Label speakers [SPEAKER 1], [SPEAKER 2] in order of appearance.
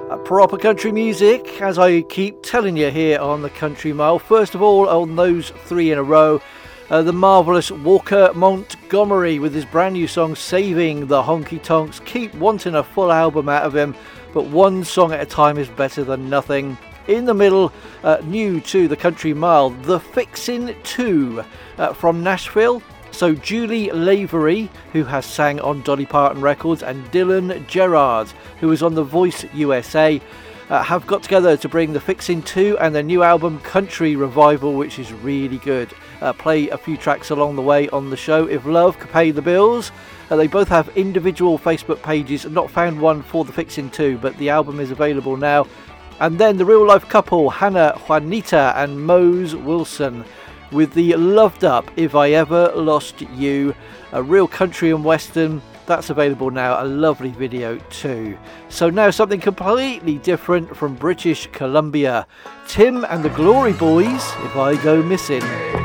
[SPEAKER 1] Proper country music, as I keep telling you here on the Country Mile. First of all, on those three in a row, the marvellous Walker Montgomery with his brand new song Saving the Honky Tonks. Keep wanting a full album out of him, but one song at a time is better than nothing. In the middle, new to the Country Mile, The Fixin' 2 from Nashville. So Julie Lavery, who has sang on Dolly Parton Records, and Dylan Gerard, who is on The Voice USA, have got together to bring The Fixin' 2 and their new album Country Revival, which is really good. Play a few tracks along the way on the show. If Love Could Pay the Bills. They both have individual Facebook pages. I've not found one for The Fixin' 2, but the album is available now. And then the real life couple, Hannah Juanita and Mose Wilson, with the loved up If I Ever Lost You, a real country and western. That's available now, a lovely video too. So now something completely different from British Columbia. Tim and the Glory Boys, If I Go Missing.